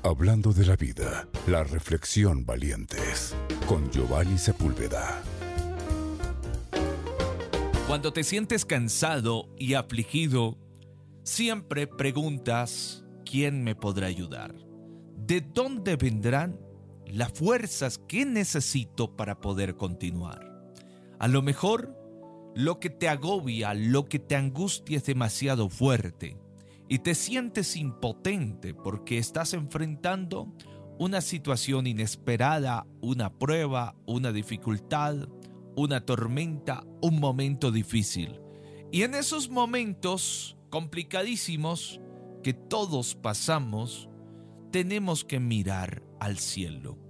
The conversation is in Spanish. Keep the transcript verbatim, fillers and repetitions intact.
Hablando de la vida, la reflexión valientes, con Giovanni Sepúlveda. Cuando te sientes cansado y afligido, siempre preguntas, ¿quién me podrá ayudar? ¿De dónde vendrán las fuerzas que necesito para poder continuar? A lo mejor, lo que te agobia, lo que te angustia es demasiado fuerte y te sientes impotente porque estás enfrentando una situación inesperada, una prueba, una dificultad, una tormenta, un momento difícil. Y en esos momentos complicadísimos que todos pasamos, tenemos que mirar al cielo.